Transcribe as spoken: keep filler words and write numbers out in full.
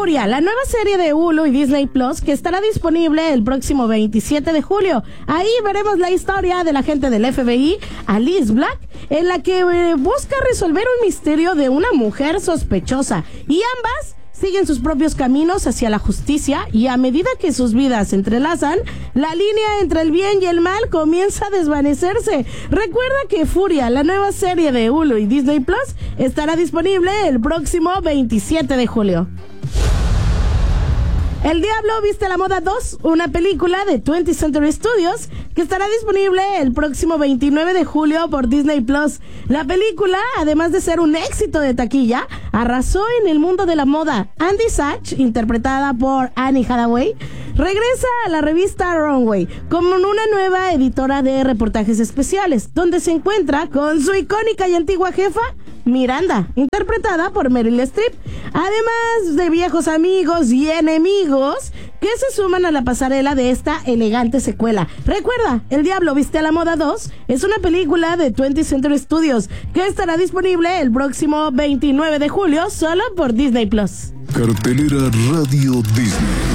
Furia, la nueva serie de Hulu y Disney Plus que estará disponible el próximo veintisiete de julio. Ahí veremos la historia del agente del F B I, Alice Black, en la que eh, busca resolver un misterio de una mujer sospechosa. Y ambas siguen sus propios caminos hacia la justicia, y a medida que sus vidas se entrelazan, la línea entre el bien y el mal comienza a desvanecerse. Recuerda que Furia, la nueva serie de Hulu y Disney Plus, estará disponible el próximo veintisiete de julio. El Diablo Viste a la Moda dos, una película de twentieth Century Studios que estará disponible el próximo veintinueve de julio por Disney Plus. La película, además de ser un éxito de taquilla, arrasó en el mundo de la moda. Andy Sachs, interpretada por Annie Hathaway, regresa a la revista Runway como una nueva editora de reportajes especiales, donde se encuentra con su icónica y antigua jefa, Miranda, interpretada por Meryl Streep, además de viejos amigos y enemigos que se suman a la pasarela de esta elegante secuela. Recuerda, El Diablo Viste a la Moda dos es una película de twentieth Century Studios que estará disponible el próximo veintinueve de julio solo por Disney Plus. Cartelera Radio Disney.